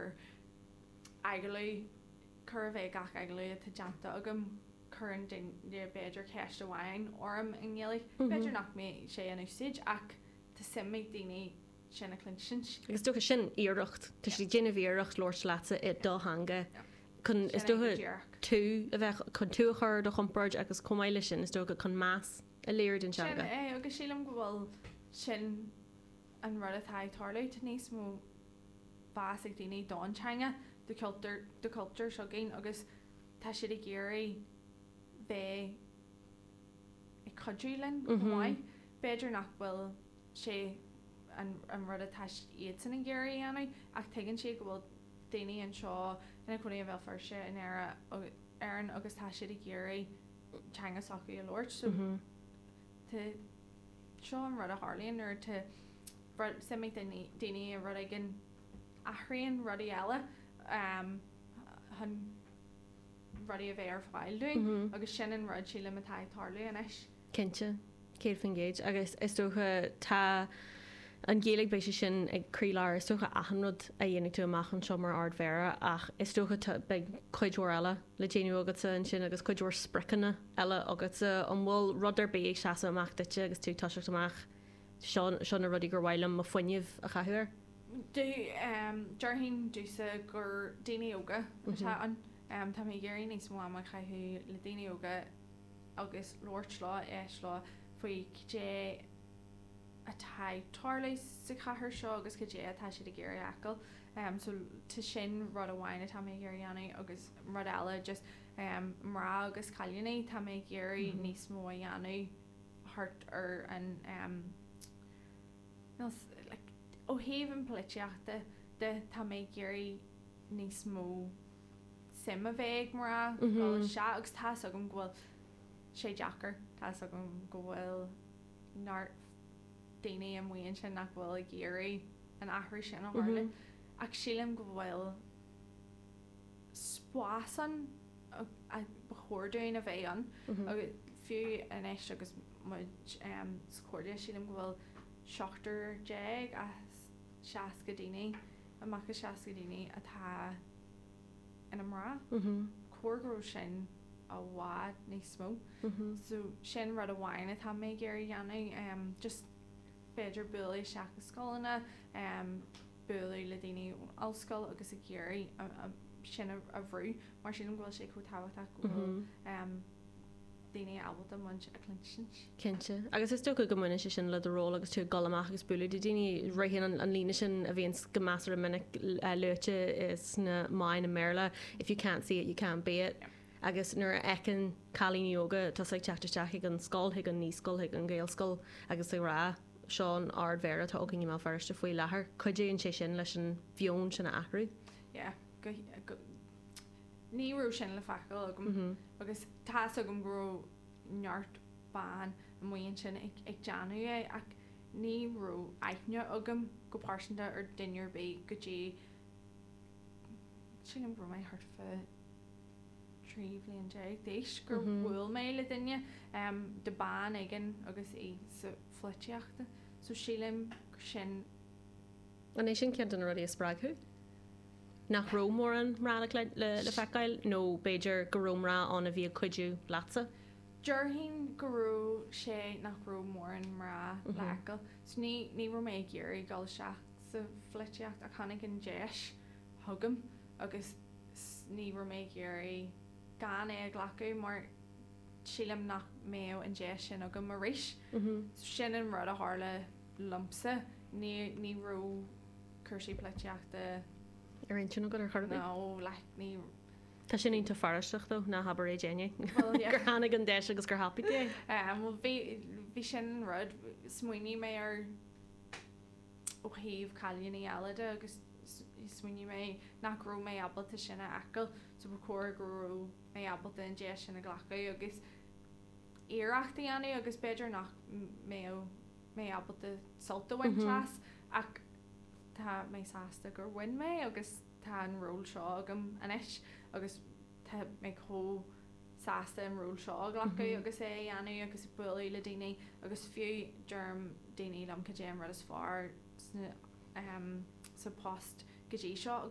gur aigalú curve gach aigalú tá janta agam current in de beidir ceist amháin orm in ggéala beidir nach mé sé an úsid ach tá simig daoine sinna clinsin. Agus dúcha sin íirecht Tá sí déanamh íirecht Lord Slata i dó hanga is dúcha tú a bheith chun tú a chur do chumpáid agus comáile sin is dúcha chun más a léir den seanga. Agus sílam go bhfuil sin an rud atá tarlaú níos mó básigh daoine dáintanga de cultúr seo géin agus tá siad i ggéirí bheith i codrúlan mhaid beidir nach bhfuil sé an rud atá iad san an ggéirí anna ach tegann si go bhfuil daoine an seo ina chunaí bheith farse in airan agus tá siad i ggéirí teanga sochaí a Lord so seo an rud a Harlaíonn ar te simig daoine a rud agin athraíonn rudí eile chun rudí a bheith ar fáil doing agus sin an rud síle atá tarlaú inis. Cinnte céad fan géid agus is dúcha tá an ggéalaigh béis sin ag críláir is dúcha ahanrod a dhéananig tú amach an seomar ard mhéara ach is dúcha chuidúir eile le déanú agat an sin agus chuidúir spricanna eile agat an bhfuil rudidir bé ag seasa amach duite agus tú táiseach amach seán na rudí gur bhhailm a foiineh a chathúir. Dearhín dúsa gur daine yoga an tá mé ggéirí níos mó am chaithú le daine yoga agus Lord Slá Slá faoi dé a taid tarlaí sa chathair seo agus go dé atá siad a ggéirí acail so tá sin rud amháin tá mé ggéirí anna agus rud eile just mrá agus cailíonnaí tá mé ggéirí níos mó anna hart ar an ó héhann politeachta de tá mé ggéirí níos mó sim a bheith mrá se agus tá agam ghfuil sé Jackar tá agam go bhfuil nar daine am mhaon sin nach bhfuil a ggéirí an athraí sin á Harlainn ach sílim go bhfuil spásan a chóirdain a bheith an agus fiú inis agus muid scóirde sílim go bhfuil seachtar déag a seaca daine amach a seaca daine atá ina mrá cuairgó sin a bhád níos smó so sin rud amháin atá mé ggéirí dhéanana just beidir buaí seacha scólanna buaí le daine allscoil agus a ggéirí sin a bhrú mar sin bhfuil sé chutáhaach go daine ábalta muint a clinsin. Cinnte agus is tócha go muine sin le ró agus tú galamach agus buú de daine réhéan an líne sin a bhíon go measar a minic leite is na main na méla if you can't see it you can't be it agus nuair ecin chalín yoga tá ag teachtasteach an scóil an níos scóil an ggéalscoil agus i rá seán ard mhéara tá ógin má first a faoi lethir chuidéonn sé sin leis an bheon sin na ahrú. Níú sin le facail agam agus tá agam gro neart ban a mhaon sin ag deanú ach níú aithne agam go páirsanta ar duinear bé go dtí sin an bro mé hart fe trí blion dééis gur bhfuil mé le duine de ban igen agus é sa fliteachta so sílim sin an é sin cean an rudí a sppraagú? Nach rómór an rá le feáil nó Beiidir go rómrá an a bhí chuidú lása? Dearhín gurú sé nach rómór an mrá lecail so ní ro mé ggéirí gáil seach sa fliteacht a chanig an déis thugam agus ní ro mé ggéirí gan é ghlacu mar sílam nach mé an déis sin agam mar rééis sin an rud a hála lumpsa ní ro chuirsí pleiteachta ar sin go chu nó le ní Tá sin ínta faristeach dó na habar é déine gur hána an déis agus gur happy dé bhí sin rud smuoine mé ar ó híomh cailíonnaí eile agus smuoine mé nachró mé abalta sinna acail so ba cuair gurú mé abalta an déis sinna ghlacha agus iireachtaí anna agus beidir nach mé abalta soltahain tras ach tá mé sásta gur bhain mé agus tá an ról seo agam anis agus tá mé có sásta an ról seo ghlacha agus é anna agus buí le daine agus fiú germ daine am go déim rud is far sa post go dtí seo